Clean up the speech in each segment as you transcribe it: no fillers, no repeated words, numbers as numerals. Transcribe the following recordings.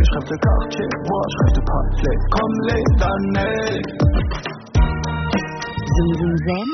Je rêve de quartier, bois, je rêve de Pâtelet, comme les damnés. Zoom Zoom Zen,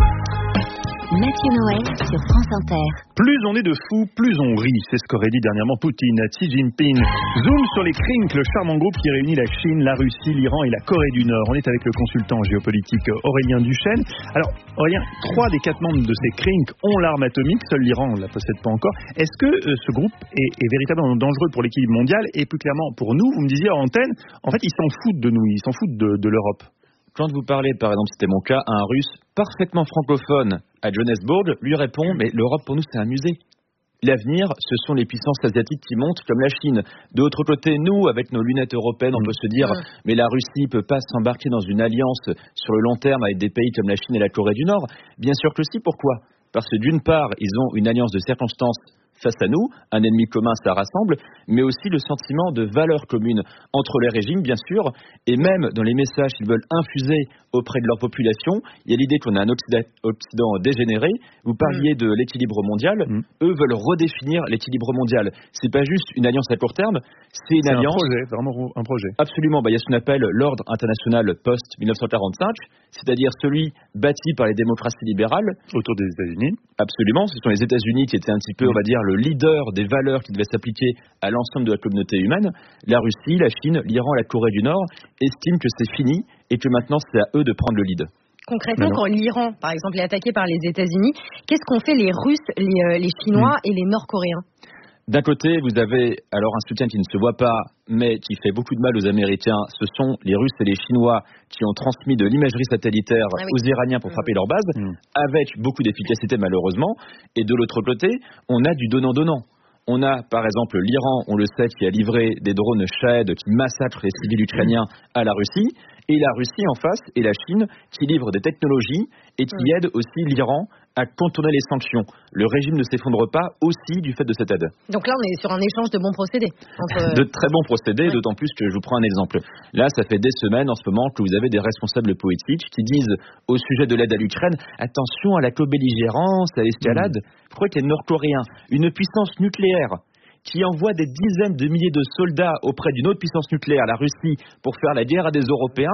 Mathieu Noël sur France Inter. Plus on est de fous, plus on rit. C'est ce qu'aurait dit dernièrement Poutine à Xi Jinping. Zoom sur les CRINC, le charmant groupe qui réunit la Chine, la Russie, l'Iran et la Corée du Nord. On est avec le consultant géopolitique Aurélien Duchesne. Alors, Aurélien, 3 des 4 membres de ces CRINC ont l'arme atomique. Seul l'Iran ne la possède pas encore. Est-ce que ce groupe est véritablement dangereux pour l'équilibre mondial et plus clairement pour nous? Vous me disiez en antenne, en fait, ils s'en foutent de nous, ils s'en foutent de l'Europe. Quand vous parlez, par exemple, c'était mon cas, à un Russe parfaitement francophone à Johannesburg, lui répond « Mais l'Europe, pour nous, c'est un musée. L'avenir, ce sont les puissances asiatiques qui montent, comme la Chine. De l'autre côté, nous, avec nos lunettes européennes, on peut se dire « Mais la Russie ne peut pas s'embarquer dans une alliance sur le long terme avec des pays comme la Chine et la Corée du Nord ?» Bien sûr que si, pourquoi ? Parce que d'une part, ils ont une alliance de circonstances face à nous, un ennemi commun, ça rassemble, mais aussi le sentiment de valeurs communes entre les régimes, bien sûr, et même dans les messages qu'ils veulent infuser auprès de leur population, il y a l'idée qu'on a un Occident dégénéré. Vous parliez de l'équilibre mondial, eux veulent redéfinir l'équilibre mondial. C'est pas juste une alliance à court terme, c'est une alliance. Un projet, vraiment un projet. Absolument, il y a ce qu'on appelle l'ordre international post-1945, c'est-à-dire celui bâti par les démocraties libérales. Autour des États-Unis. Absolument, ce sont les États-Unis qui étaient un petit peu, on va dire, le leader des valeurs qui devaient s'appliquer à l'ensemble de la communauté humaine. La Russie, la Chine, l'Iran, la Corée du Nord estiment que c'est fini et que maintenant c'est à eux de prendre le lead. Concrètement, quand l'Iran, par exemple, est attaqué par les États-Unis, qu'est-ce qu'ont fait les Russes, les Chinois et les Nord-Coréens ? D'un côté, vous avez alors un soutien qui ne se voit pas, mais qui fait beaucoup de mal aux Américains. Ce sont les Russes et les Chinois qui ont transmis de l'imagerie satellitaire aux Iraniens pour frapper leur base, avec beaucoup d'efficacité malheureusement. Et de l'autre côté, on a du donnant-donnant. On a par exemple l'Iran, on le sait, qui a livré des drones Shahed qui massacrent les civils ukrainiens à la Russie. Et la Russie en face et la Chine qui livrent des technologies et qui aident aussi l'Iran à contourner les sanctions. Le régime ne s'effondre pas aussi du fait de cette aide. Donc là, on est sur un échange de bons procédés. De très bons procédés, d'autant plus que je vous prends un exemple. Là, ça fait des semaines en ce moment que vous avez des responsables politiques qui disent au sujet de l'aide à l'Ukraine, attention à la co-belligérance, à l'escalade. Pourquoi que les Nord-Coréens, une puissance nucléaire, qui envoie des dizaines de milliers de soldats auprès d'une autre puissance nucléaire, la Russie, pour faire la guerre à des Européens,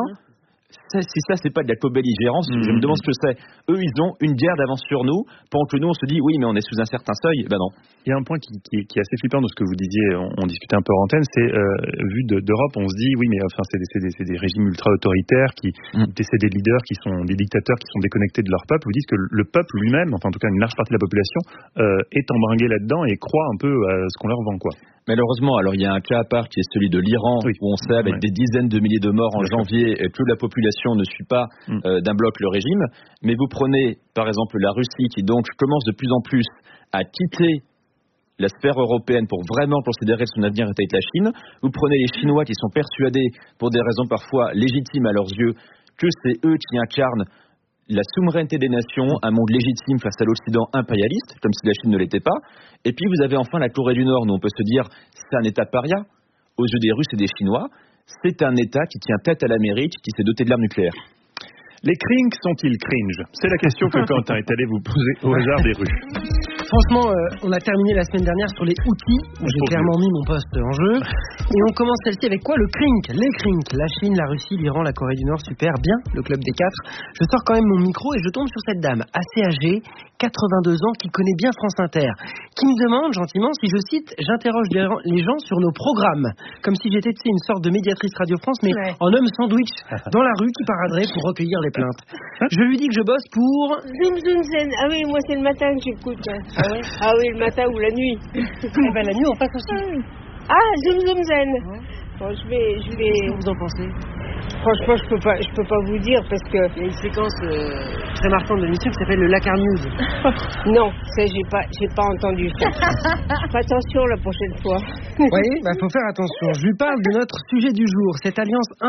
si ça, c'est pas de la co-belligérance, je me demande ce que c'est. Eux, ils ont une guerre d'avance sur nous, pendant que nous, on se dit, oui, mais on est sous un certain seuil. Ben non. Il y a un point qui est assez flippant de ce que vous disiez, on discutait un peu en antenne, c'est, vu d'Europe, on se dit, oui, mais enfin, c'est des régimes ultra-autoritaires, c'est des leaders qui sont des dictateurs qui sont déconnectés de leur peuple. Vous dites que le peuple lui-même, enfin, en tout cas, une large partie de la population, est embringuée là-dedans et croit un peu à ce qu'on leur vend, quoi. Malheureusement, alors il y a un cas à part qui est celui de l'Iran, où on sait avec des dizaines de milliers de morts en janvier que la population ne suit pas d'un bloc le régime. Mais vous prenez par exemple la Russie qui donc commence de plus en plus à quitter la sphère européenne pour vraiment considérer son avenir avec la Chine. Vous prenez les Chinois qui sont persuadés, pour des raisons parfois légitimes à leurs yeux, que c'est eux qui incarnent la souveraineté des nations, un monde légitime face à l'Occident impérialiste, comme si la Chine ne l'était pas. Et puis vous avez enfin la Corée du Nord, où on peut se dire c'est un État paria aux yeux des Russes et des Chinois. C'est un État qui tient tête à l'Amérique, qui s'est doté de l'arme nucléaire. Les CRINC sont-ils cringe ? C'est la question que Quentin est allé vous poser au hasard des rues. Franchement, on a terminé la semaine dernière sur les outils, où j'ai clairement mis mon poste en jeu. Et on commence celle-ci avec quoi ? Le CRINC. Les CRINC. La Chine, la Russie, l'Iran, la Corée du Nord, super, bien, le club des 4. Je sors quand même mon micro et je tombe sur cette dame, assez âgée, 82 ans, qui connaît bien France Inter, qui me demande gentiment si, je cite, j'interroge les gens sur nos programmes. Comme si j'étais une sorte de médiatrice Radio France, mais en homme sandwich, dans la rue, qui paraderait pour recueillir les plaintes. Je lui dis que je bosse pour... Zoom Zoom Zen. Ah oui, moi c'est le matin que j'écoute. Ah oui, ah oui, le matin ou la nuit. Eh ben la nuit, on passe aussi. Ah, Zoom Zoom Zen. Bon, je vais... Qu'est-ce que vous en pensez ? Franchement, je peux pas vous dire parce que... Il y a une séquence très marquante de l'émission qui s'appelle le Lakar News. Non, ça j'ai pas entendu ça. Fais attention la prochaine fois. Oui, faut faire attention. Je lui parle de notre sujet du jour, cette alliance